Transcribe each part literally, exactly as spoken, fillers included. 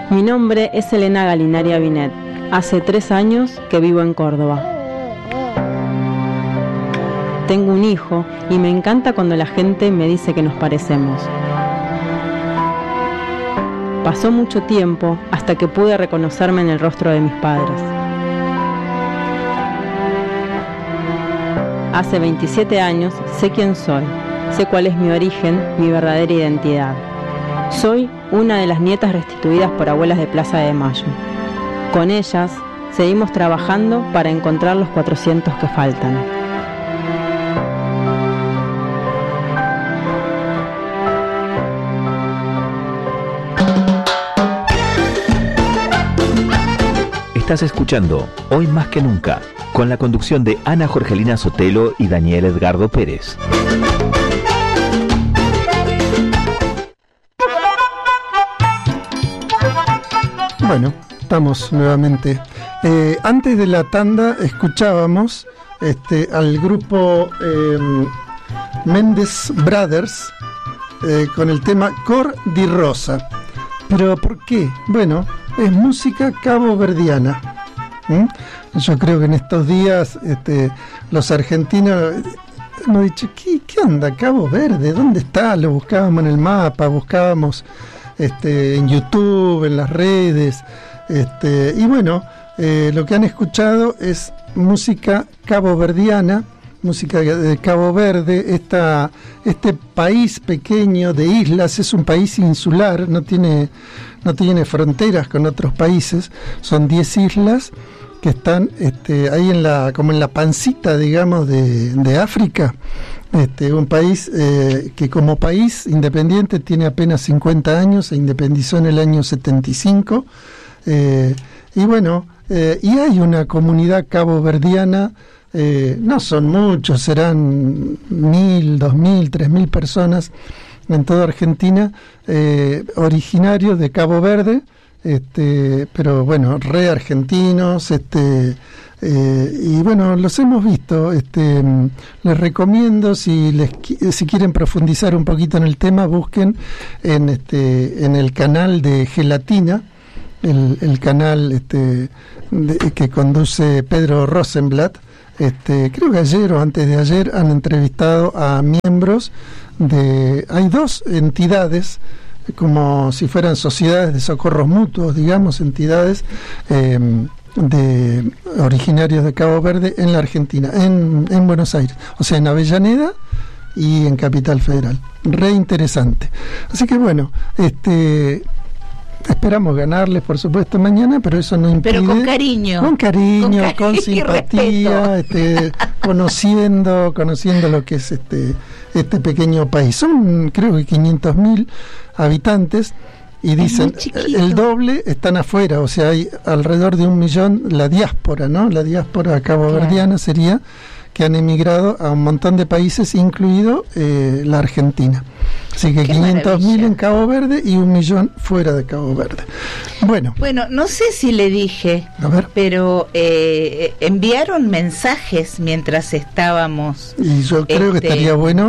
Mi nombre es Elena Galinaria Binet. Hace tres años que vivo en Córdoba. Tengo un hijo y me encanta cuando la gente me dice que nos parecemos. Pasó mucho tiempo hasta que pude reconocerme en el rostro de mis padres. Hace veintisiete años sé quién soy, sé cuál es mi origen, mi verdadera identidad. Soy una de las nietas restituidas por abuelas de Plaza de Mayo. Con ellas seguimos trabajando para encontrar los cuatrocientos que faltan. Estás escuchando Hoy Más que Nunca, con la conducción de Ana Jorgelina Sotelo y Daniel Edgardo Pérez. Bueno, estamos nuevamente. Eh, antes de la tanda escuchábamos este, al grupo eh, Mendes Brothers eh, con el tema Cor di Rosa. ¿Pero por qué? Bueno, es música caboverdiana. ¿Mm? Yo creo que en estos días este, los argentinos hemos dicho, ¿qué, qué onda? Cabo Verde, ¿dónde está? Lo buscábamos en el mapa, buscábamos este, en YouTube, en las redes. Este, y bueno, eh, lo que han escuchado es música caboverdiana, música de Cabo Verde. Esta, este país pequeño de islas es un país insular, no tiene, no tiene fronteras con otros países, son diez islas que están este, ahí en la, como en la pancita, digamos, de, de África. Este, un país eh, que como país independiente tiene apenas cincuenta años, se independizó en el año setenta y cinco, eh, y bueno, eh, y hay una comunidad caboverdiana. Eh, no son muchos, serán mil, dos mil, tres mil personas en toda Argentina, eh, originarios de Cabo Verde, este, pero bueno, re argentinos, este, eh, y bueno, los hemos visto. Este, les recomiendo, si les si quieren profundizar un poquito en el tema, busquen en este en el canal de Gelatina, el, el canal este de, que conduce Pedro Rosenblatt. Este, creo que ayer o antes de ayer han entrevistado a miembros de... Hay dos entidades, como si fueran sociedades de socorros mutuos, digamos, entidades eh, de originarios de Cabo Verde en la Argentina, en, en Buenos Aires, o sea, en Avellaneda y en Capital Federal. Re interesante. Así que bueno, este... esperamos ganarles, por supuesto, mañana, pero eso no impide... Pero con cariño. Con cariño, con, cariño, con simpatía, este, conociendo conociendo lo que es este este pequeño país. Son, creo que quinientos mil habitantes, y dicen, el doble están afuera, o sea, hay alrededor de un millón, la diáspora, ¿no? La diáspora caboverdiana, claro, sería, que han emigrado a un montón de países, incluido eh, la Argentina. Así que quinientos mil en Cabo Verde y un millón fuera de Cabo Verde. Bueno, bueno, no sé si le dije, a ver, pero eh, enviaron mensajes mientras estábamos. Y yo creo este, que estaría bueno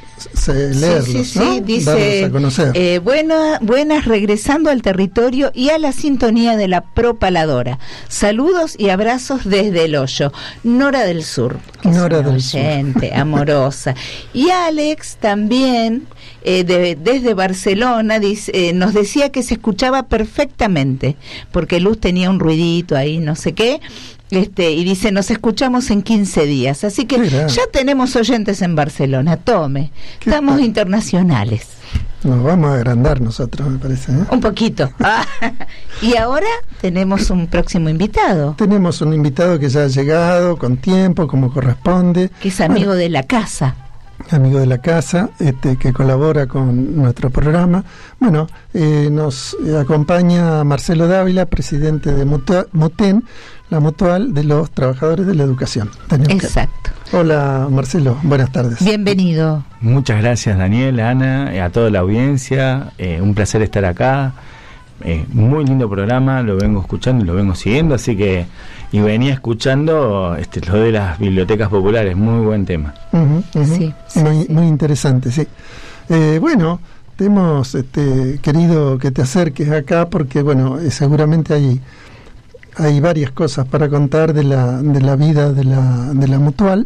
se, leerlos, sí, sí, ¿no? Sí, dice, a conocer. Eh, buena, buenas, regresando al territorio y a la sintonía de la propaladora. Saludos y abrazos desde el hoyo. Nora del Sur. Nora del Sur. Amorosa. Y Alex también, eh, de, desde Barcelona, dice, eh, nos decía que se escuchaba perfectamente, porque Luz tenía un ruidito ahí, no sé qué. Este, y dice, nos escuchamos en quince días, así que Mira. ya tenemos oyentes en Barcelona, tome, estamos tal? internacionales. Nos vamos a agrandar nosotros, me parece, ¿eh? Un poquito. Ah, y ahora tenemos un próximo invitado. Tenemos un invitado que ya ha llegado con tiempo, como corresponde. Que es amigo bueno, de la casa. Amigo de la casa, este, que colabora con nuestro programa. Bueno, eh, nos acompaña Marcelo Dávila, presidente de MUTEN, la Mutual de los Trabajadores de la Educación. Exacto. Hola Marcelo, buenas tardes. Bienvenido. Muchas gracias Daniel, Ana, a toda la audiencia, eh, un placer estar acá. Eh, muy lindo programa, lo vengo escuchando y lo vengo siguiendo, así que y venía escuchando este, lo de las bibliotecas populares, muy buen tema. Uh-huh, uh-huh. Sí, sí, muy, sí. muy interesante, sí. Eh, bueno, te hemos este, querido que te acerques acá porque, bueno, eh, seguramente hay, hay varias cosas para contar de la, de la vida de la, de la Mutual.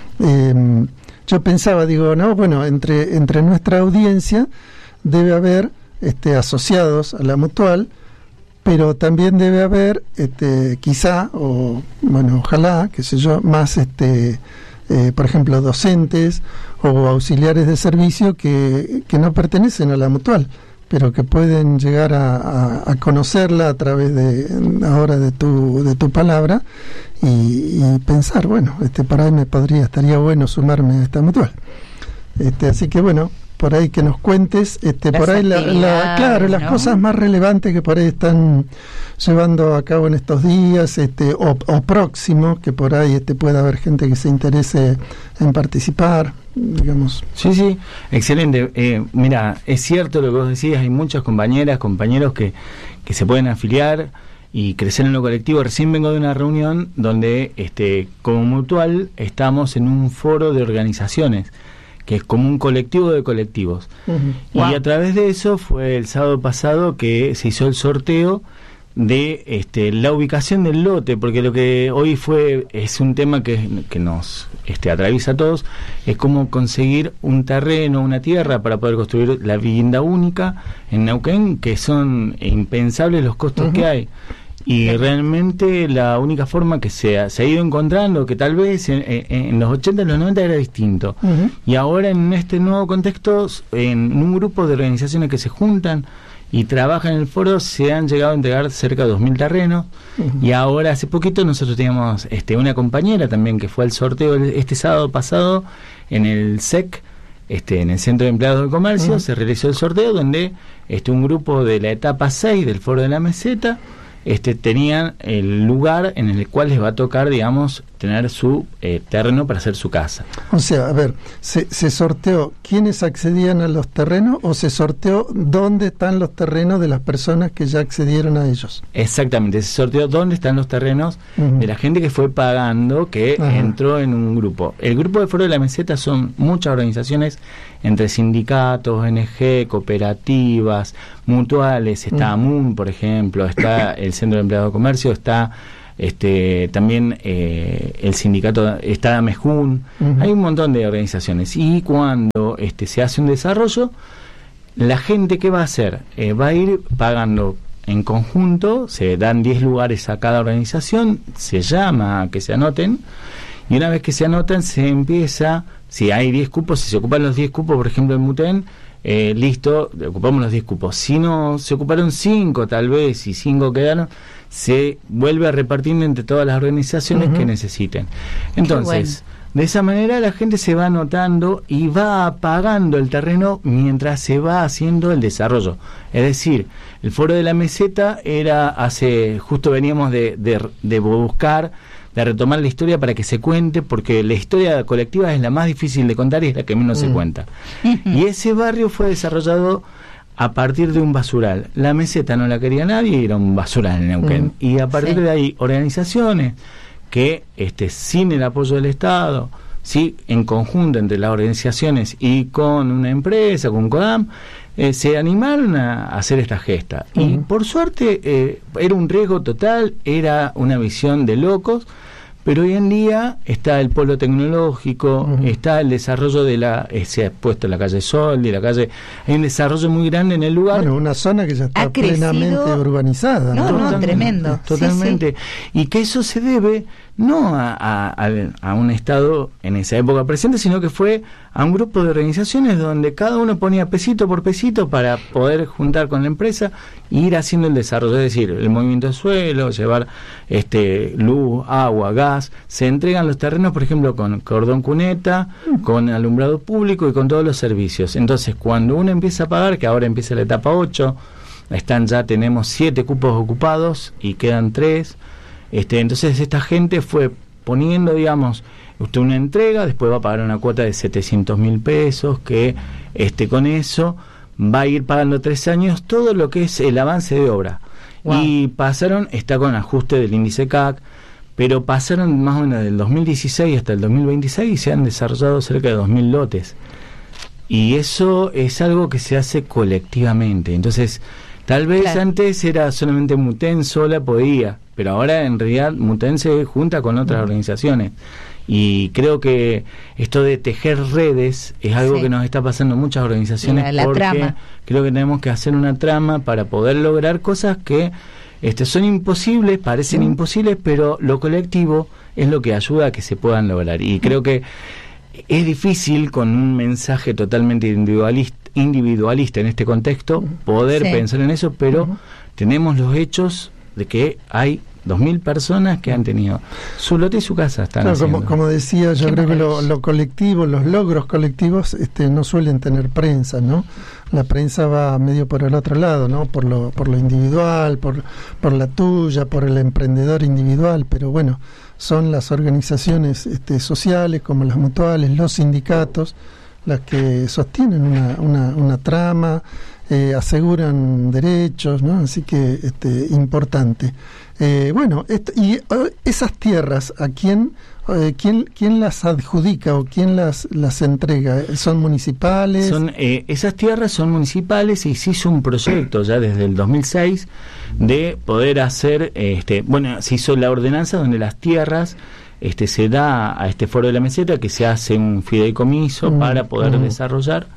Eh, yo pensaba, digo, no, bueno, entre, entre nuestra audiencia debe haber este, asociados a la Mutual, pero también debe haber, este, quizá, o bueno, ojalá, qué sé yo, más, este, eh, por ejemplo, docentes o auxiliares de servicio que, que no pertenecen a la Mutual, pero que pueden llegar a, a, a conocerla a través de ahora de tu de tu palabra y, y pensar, bueno, este, para ahí me podría, estaría bueno sumarme a esta Mutual. Este, así que bueno, por ahí que nos cuentes, este, por ahí la, la, claro, las ¿no? cosas más relevantes que por ahí están llevando a cabo en estos días, este, o, o próximos, que por ahí este, pueda haber gente que se interese en participar, digamos. Sí, sí, excelente. Eh, mira, es cierto lo que vos decías, hay muchas compañeras, compañeros que, que se pueden afiliar y crecer en lo colectivo. Recién vengo de una reunión donde, este, como Mutual, estamos en un foro de organizaciones, que es como un colectivo de colectivos. Uh-huh. Y wow. a través de eso fue el sábado pasado que se hizo el sorteo de este, la ubicación del lote, porque lo que hoy fue es un tema que, que nos este, atraviesa a todos, es cómo conseguir un terreno, una tierra para poder construir la vivienda única en Neuquén, que son impensables los costos uh-huh. que hay. Y realmente la única forma que se ha, se ha ido encontrando, que tal vez en, en, en los ochenta, en los noventa era distinto, uh-huh. y ahora en este nuevo contexto, en un grupo de organizaciones que se juntan y trabajan en el foro, se han llegado a entregar cerca de dos mil terrenos, uh-huh. y ahora hace poquito nosotros teníamos este, una compañera también que fue al sorteo este sábado pasado en el S E C, este, en el Centro de Empleados del Comercio, uh-huh. se realizó el sorteo donde este, un grupo de la etapa seis del Foro de la Meseta Este, tenían el lugar en el cual les va a tocar, digamos, tener su eh, terreno para hacer su casa. O sea, a ver, ¿se, se sorteó quiénes accedían a los terrenos o se sorteó dónde están los terrenos de las personas que ya accedieron a ellos? Exactamente, se sorteó dónde están los terrenos uh-huh. de la gente que fue pagando, que Ajá. entró en un grupo. El grupo de Foro de la Meseta son muchas organizaciones, entre sindicatos, O N G, cooperativas, mutuales, está uh-huh. AMUN, por ejemplo, está el Centro de Empleados de Comercio, está este también eh, el sindicato, está Mejún, uh-huh. hay un montón de organizaciones. Y cuando este se hace un desarrollo, la gente, ¿qué va a hacer? Eh, va a ir pagando en conjunto, se dan diez lugares a cada organización, se llama a que se anoten, y una vez que se anotan se empieza, si hay diez cupos, si se ocupan los diez cupos, por ejemplo en Mutén, eh, listo, ocupamos los diez cupos. Si no se ocuparon cinco tal vez, y cinco quedaron, se vuelve a repartir entre todas las organizaciones uh-huh. que necesiten. Entonces, bueno. de esa manera la gente se va anotando y va pagando el terreno mientras se va haciendo el desarrollo. Es decir, el Foro de la Meseta era hace, justo veníamos de, de, de buscar, de retomar la historia para que se cuente, porque la historia colectiva es la más difícil de contar y es la que menos uh-huh. se cuenta. Uh-huh. Y ese barrio fue desarrollado a partir de un basural. La Meseta no la quería nadie, era un basural en Neuquén. Uh-huh. Y a partir sí. de ahí, organizaciones que, este, sin el apoyo del Estado, sí, en conjunto entre las organizaciones y con una empresa, con CODAM, eh, se animaron a hacer esta gesta. Uh-huh. Y por suerte, eh, era un riesgo total, era una visión de locos, pero hoy en día está el polo tecnológico, uh-huh. está el desarrollo de la, eh, se ha puesto la calle Sol, de la calle, hay un desarrollo muy grande en el lugar. Bueno, una zona que ya está plenamente urbanizada. No, no, no tremendo. Totalmente. Sí, sí. Y que eso se debe no a, a, a, a un Estado en esa época presente, sino que fue a un grupo de organizaciones donde cada uno ponía pesito por pesito para poder juntar con la empresa e ir haciendo el desarrollo, es decir, el movimiento de suelo, llevar este luz, agua, gas, se entregan los terrenos, por ejemplo, con cordón cuneta, con alumbrado público y con todos los servicios. Entonces, cuando uno empieza a pagar, que ahora empieza la etapa ocho, están ya, tenemos siete cupos ocupados y quedan tres. Este, entonces esta gente fue poniendo, digamos, usted una entrega, después va a pagar una cuota de setecientos mil pesos, que este con eso va a ir pagando tres años todo lo que es el avance de obra. Wow. Y pasaron, está con ajuste del índice C A C, pero pasaron más o menos del dos mil dieciséis hasta el dos mil veintiséis y se han desarrollado cerca de dos mil lotes. y eso es algo que se hace colectivamente. Entonces, tal vez claro. antes era solamente Muten sola podía, pero ahora en realidad Muten se junta con otras uh-huh. organizaciones. Y creo que esto de tejer redes es algo sí. que nos está pasando en muchas organizaciones, la, la porque trama. Creo que tenemos que hacer una trama para poder lograr cosas que este, son imposibles, parecen uh-huh. imposibles, pero lo colectivo es lo que ayuda a que se puedan lograr. Y creo que es difícil con un mensaje totalmente individualista, individualista en este contexto poder sí. pensar en eso, pero uh-huh. tenemos los hechos de que hay dos mil personas que han tenido su lote y su casa. Están claro, como, como decía, yo Qué creo que lo, lo colectivo, los logros colectivos este, no suelen tener prensa, ¿no? La prensa va medio por el otro lado, ¿no? Por lo, por lo individual, por, por la tuya, por el emprendedor individual, pero bueno, son las organizaciones este, sociales como las mutuales, los sindicatos, las que sostienen una, una, una trama, eh, aseguran derechos, ¿no? Así que este, importante. Eh, bueno, esto, y uh, esas tierras, ¿a quién, uh, quién, quién las adjudica o quién las, las entrega? ¿Son municipales? Son, eh, esas tierras son municipales y se hizo un proyecto ya desde el dos mil seis de poder hacer, este, bueno, se hizo la ordenanza donde las tierras este, se da a este Foro de la Meseta, que se hace un fideicomiso mm, para poder mm. desarrollar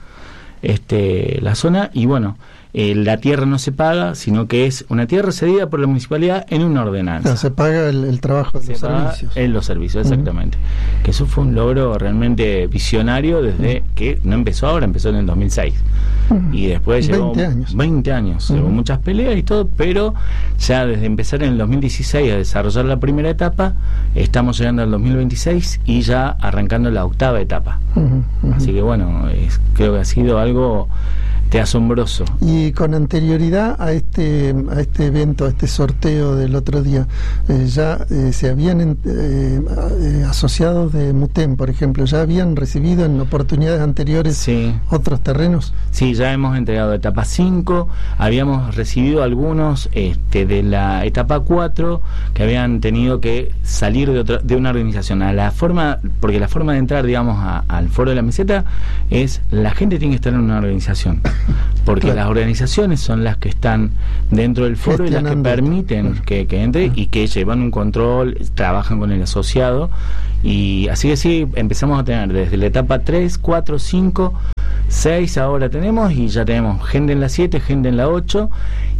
este, la zona y bueno, Eh, la tierra no se paga, sino que es una tierra cedida por la municipalidad en una ordenanza. No, se paga el, el trabajo de se los paga servicios. En los servicios, exactamente. Uh-huh. Que eso fue un logro realmente visionario desde uh-huh. que no empezó ahora, empezó en el dos mil seis. Uh-huh. Y después llevó veinte años. veinte años, uh-huh. llevó muchas peleas y todo, pero ya desde empezar en el dos mil dieciséis a desarrollar la primera etapa, estamos llegando al dos mil veintiséis y ya arrancando la octava etapa. Uh-huh. Uh-huh. Así que bueno, es, creo que ha sido algo de asombroso. Y con anterioridad a este a este evento, a este sorteo del otro día, eh, ya eh, se habían eh, eh, asociados de Muten, por ejemplo, ya habían recibido en oportunidades anteriores sí. otros terrenos. Sí, ya hemos entregado etapa cinco, habíamos recibido algunos este, de la etapa cuatro que habían tenido que salir de otra, de una organización. A la forma, porque la forma de entrar, digamos, a, al Foro de la Meseta es la gente tiene que estar en una organización. Porque claro. las organizaciones son las que están dentro del foro y las que permiten que, que entre y que llevan un control, trabajan con el asociado y así que sí, empezamos a tener desde la etapa tres, cuatro, cinco, seis ahora tenemos y ya tenemos gente en la siete, gente en la ocho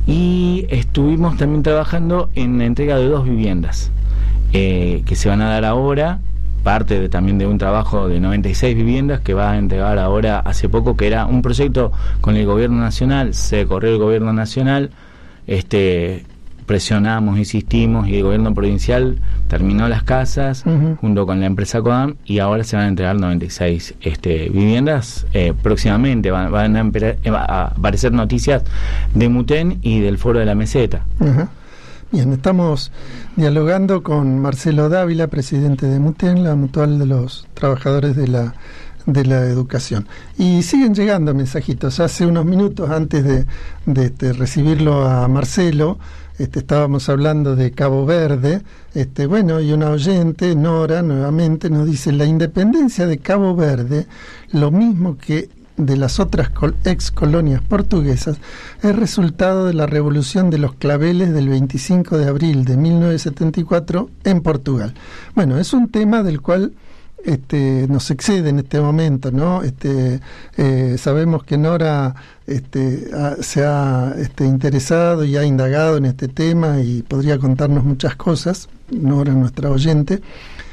y estuvimos también trabajando en la entrega de dos viviendas eh, que se van a dar ahora, parte de, también de un trabajo de noventa y seis viviendas que va a entregar ahora hace poco, que era un proyecto con el gobierno nacional, se corrió el gobierno nacional, este presionamos, insistimos y el gobierno provincial terminó las casas uh-huh. junto con la empresa CODAM y ahora se van a entregar noventa y seis este, viviendas eh, próximamente van, van a, empe- a aparecer noticias de Muten y del Foro de la Meseta. Uh-huh. Bien, estamos dialogando con Marcelo Dávila, presidente de Muten, la mutual de los trabajadores de la de la educación. Y siguen llegando mensajitos. Hace unos minutos, antes de, de, de recibirlo a Marcelo, este, estábamos hablando de Cabo Verde. Este, bueno, y una oyente, Nora, nuevamente nos dice: la independencia de Cabo Verde, lo mismo que de las otras col- ex colonias portuguesas, es resultado de la revolución de los claveles del veinticinco de abril de mil novecientos setenta y cuatro en Portugal. Bueno, es un tema del cual este, nos excede en este momento, ¿no? Este, eh, sabemos que Nora este, ha, se ha este, interesado y ha indagado en este tema y podría contarnos muchas cosas. Nora, nuestra oyente.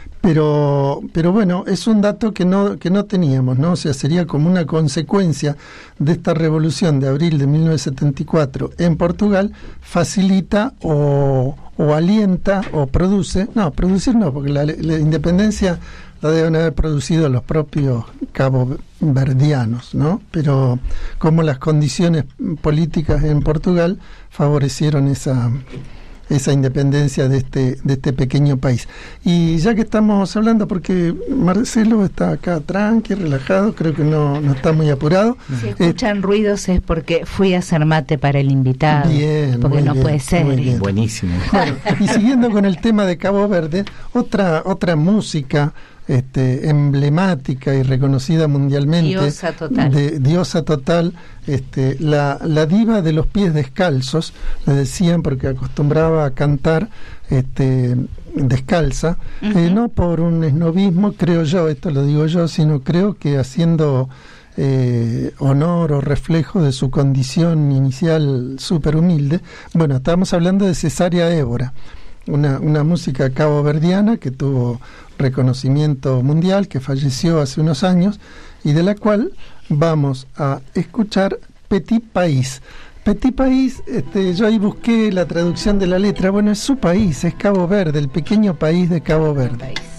Pero, pero bueno, es un dato que no que no teníamos, ¿no? O sea, sería como una consecuencia de esta revolución de abril de mil novecientos setenta y cuatro en Portugal, facilita o, o alienta o produce, no, producir no, porque la, la independencia la deben haber producido los propios caboverdianos, ¿no? Pero como las condiciones políticas en Portugal favorecieron esa... esa independencia de este de este pequeño país. Y ya que estamos hablando, porque Marcelo está acá tranqui, relajado, creo que no, no está muy apurado. Si escuchan eh, ruidos es porque fui a hacer mate para el invitado. Bien, porque no bien, puede ser. Buenísimo. Bueno, y siguiendo con el tema de Cabo Verde, otra otra música este, emblemática y reconocida mundialmente, diosa total, de, diosa total este, la, la diva de los pies descalzos, le decían, porque acostumbraba a cantar este, descalza, uh-huh. eh, no por un esnovismo, creo yo, esto lo digo yo, sino creo que haciendo eh, honor o reflejo de su condición inicial súper humilde. Bueno, estábamos hablando de Cesárea Évora, una, una música caboverdiana que tuvo reconocimiento mundial, que falleció hace unos años, y de la cual vamos a escuchar Petit País. Petit País, este, yo ahí busqué la traducción de la letra. Bueno, es su país, es Cabo Verde, el pequeño país de Cabo Verde.